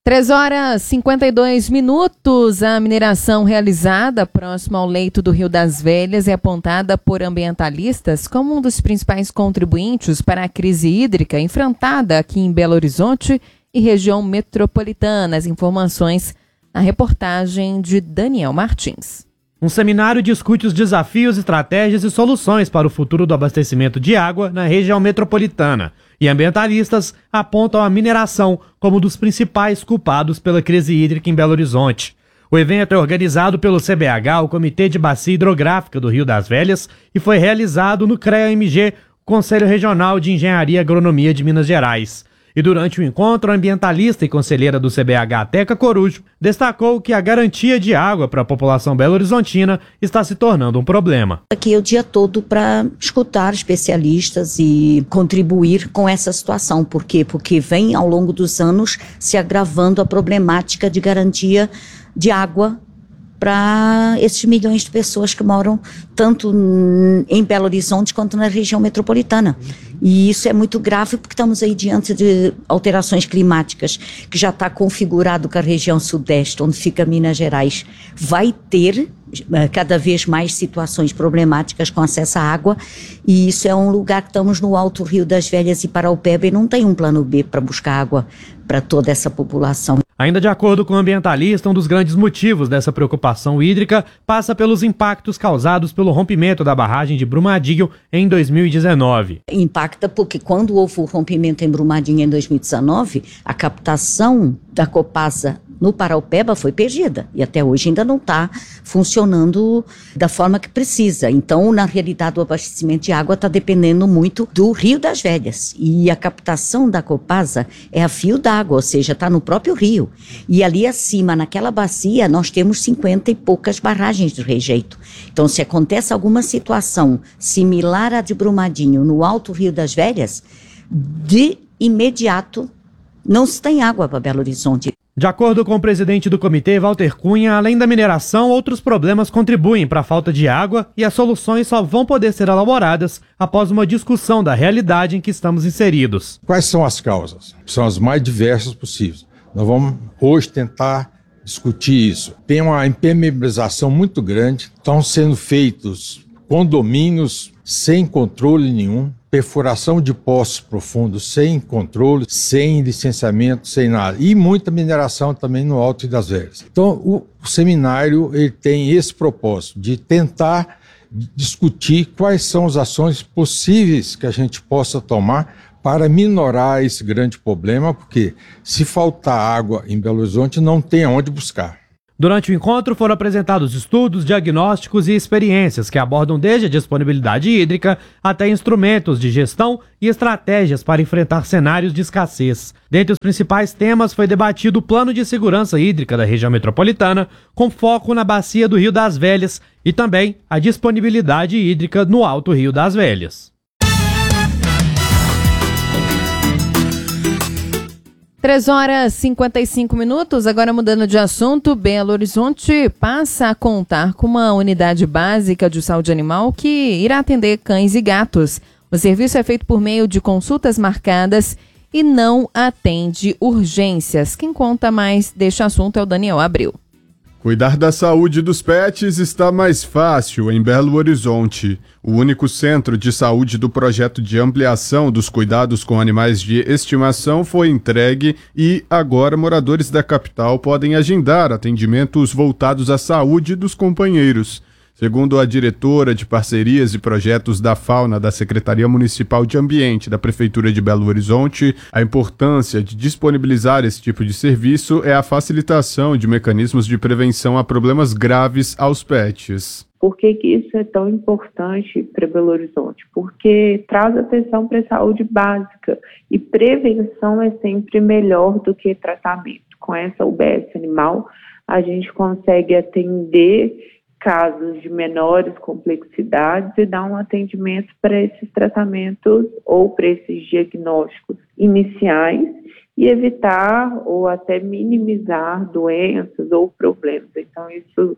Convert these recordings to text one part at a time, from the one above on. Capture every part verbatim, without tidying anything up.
três horas e cinquenta e dois minutos. A mineração realizada próximo ao leito do Rio das Velhas é apontada por ambientalistas como um dos principais contribuintes para a crise hídrica enfrentada aqui em Belo Horizonte e região metropolitana. As informações na reportagem de Daniel Martins. Um seminário discute os desafios, estratégias e soluções para o futuro do abastecimento de água na região metropolitana. E ambientalistas apontam a mineração como um dos principais culpados pela crise hídrica em Belo Horizonte. O evento é organizado pelo C B H, o Comitê de Bacia Hidrográfica do Rio das Velhas, e foi realizado no CREA M G, Conselho Regional de Engenharia e Agronomia de Minas Gerais. E durante o encontro, a ambientalista e conselheira do C B H, Teca Corujo, destacou que a garantia de água para a população belo-horizontina está se tornando um problema. Aqui é o dia todo para escutar especialistas e contribuir com essa situação. Por quê? Porque vem ao longo dos anos se agravando a problemática de garantia de água para esses milhões de pessoas que moram tanto em Belo Horizonte quanto na região metropolitana. E isso é muito grave porque estamos aí diante de alterações climáticas, que já está configurado que a região sudeste, onde fica Minas Gerais, vai ter cada vez mais situações problemáticas com acesso à água, e isso é um lugar que estamos no Alto Rio das Velhas e Paraupeba e não tem um plano B para buscar água para toda essa população. Ainda de acordo com o ambientalista, um dos grandes motivos dessa preocupação hídrica passa pelos impactos causados pelo rompimento da barragem de Brumadinho em dois mil e dezenove. Impacta porque quando houve o rompimento em Brumadinho em dois mil e dezenove, a captação da Copasa no Paraupeba foi perdida e até hoje ainda não está funcionando da forma que precisa. Então, na realidade, o abastecimento de água está dependendo muito do Rio das Velhas, e a captação da Copasa é a fio d'água, ou seja, está no próprio rio. E ali acima, naquela bacia, nós temos cinquenta e poucas barragens de rejeito. Então, se acontece alguma situação similar à de Brumadinho no Alto Rio das Velhas, de imediato não se tem água para Belo Horizonte. De acordo com o presidente do comitê, Walter Cunha, além da mineração, outros problemas contribuem para a falta de água e as soluções só vão poder ser elaboradas após uma discussão da realidade em que estamos inseridos. Quais são as causas? São as mais diversas possíveis. Nós vamos hoje tentar discutir isso. Tem uma impermeabilização muito grande, estão sendo feitos condomínios sem controle nenhum, perfuração de poços profundos sem controle, sem licenciamento, sem nada. E muita mineração também no Alto Rio das Velhas. Então, o, o seminário ele tem esse propósito de tentar discutir quais são as ações possíveis que a gente possa tomar para minorar esse grande problema, porque se faltar água em Belo Horizonte, não tem aonde buscar. Durante o encontro foram apresentados estudos, diagnósticos e experiências que abordam desde a disponibilidade hídrica até instrumentos de gestão e estratégias para enfrentar cenários de escassez. Dentre os principais temas foi debatido o plano de segurança hídrica da região metropolitana, com foco na bacia do Rio das Velhas, e também a disponibilidade hídrica no Alto Rio das Velhas. três horas e cinquenta e cinco minutos, agora mudando de assunto, Belo Horizonte passa a contar com uma unidade básica de saúde animal que irá atender cães e gatos. O serviço é feito por meio de consultas marcadas e não atende urgências. Quem conta mais deste assunto é o Daniel Abreu. Cuidar da saúde dos pets está mais fácil em Belo Horizonte. O único centro de saúde do projeto de ampliação dos cuidados com animais de estimação foi entregue e agora moradores da capital podem agendar atendimentos voltados à saúde dos companheiros. Segundo a diretora de Parcerias e Projetos da Fauna da Secretaria Municipal de Ambiente da Prefeitura de Belo Horizonte, a importância de disponibilizar esse tipo de serviço é a facilitação de mecanismos de prevenção a problemas graves aos pets. Por que que isso é tão importante para Belo Horizonte? Porque traz atenção para a saúde básica e prevenção é sempre melhor do que tratamento. Com essa U B S animal, a gente consegue atender casos de menores complexidades e dar um atendimento para esses tratamentos ou para esses diagnósticos iniciais e evitar ou até minimizar doenças ou problemas. Então, isso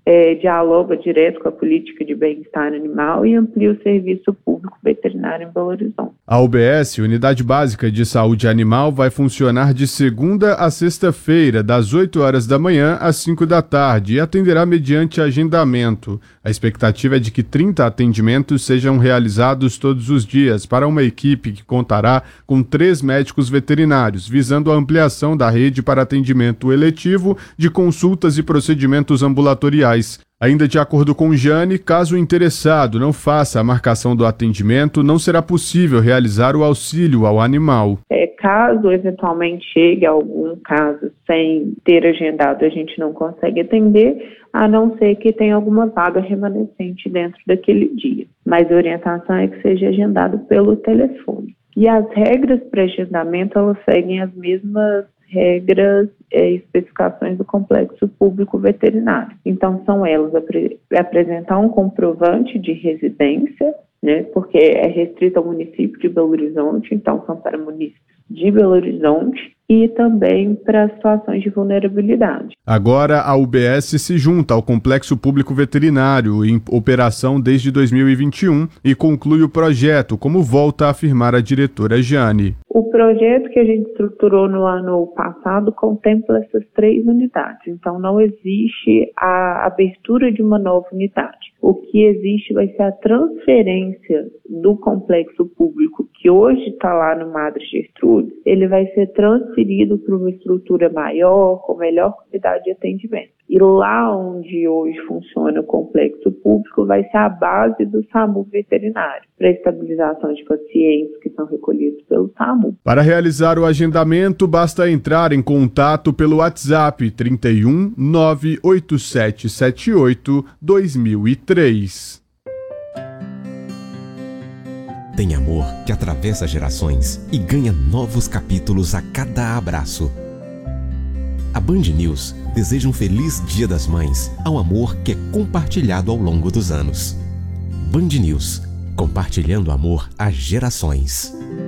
é, dialoga direto com a política de bem-estar animal e amplia o serviço público veterinário em Belo Horizonte. A U B S, Unidade Básica de Saúde Animal, vai funcionar de segunda a sexta-feira, das oito horas da manhã às cinco da tarde, e atenderá mediante agendamento. A expectativa é de que trinta atendimentos sejam realizados todos os dias para uma equipe que contará com três médicos veterinários, visando a ampliação da rede para atendimento eletivo de consultas e procedimentos ambulatoriais. Ainda de acordo com Jane, caso o interessado não faça a marcação do atendimento, não será possível realizar o auxílio ao animal. É, caso eventualmente chegue a algum caso sem ter agendado, a gente não consegue atender, a não ser que tenha alguma vaga remanescente dentro daquele dia. Mas a orientação é que seja agendado pelo telefone. E as regras para agendamento, elas seguem as mesmas regras e especificações do complexo público veterinário. Então, são elas apre- apresentar um comprovante de residência, né, porque é restrito ao município de Belo Horizonte, então são para municípios de Belo Horizonte e também para situações de vulnerabilidade. Agora, a U B S se junta ao Complexo Público Veterinário, em operação desde dois mil e vinte e um, e conclui o projeto, como volta a afirmar a diretora Jane. O projeto que a gente estruturou no ano passado contempla essas três unidades, então não existe a abertura de uma nova unidade. O que existe vai ser a transferência do complexo público, que hoje está lá no Madre Gertrudes, ele vai ser transferido para uma estrutura maior, com melhor qualidade de atendimento. E lá onde hoje funciona o complexo público vai ser a base do SAMU veterinário, para estabilização de pacientes que são recolhidos pelo SAMU. Para realizar o agendamento, basta entrar em contato pelo WhatsApp trinta e um, nove oito sete sete oito, dois mil e três. Tem amor que atravessa gerações e ganha novos capítulos a cada abraço. A Band News deseja um feliz Dia das Mães ao amor que é compartilhado ao longo dos anos. Band News, compartilhando amor a gerações.